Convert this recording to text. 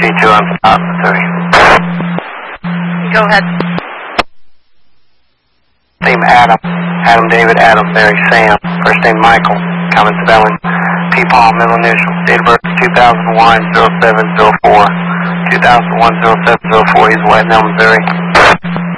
G2 on stop, Missouri. Go ahead. Name Adam. Adam David, Adam Mary Sam. First name Michael. Common spelling. P. Paul, middle initial. Date of birth 2001-0704. 2001-0704. He's White Mill, Missouri.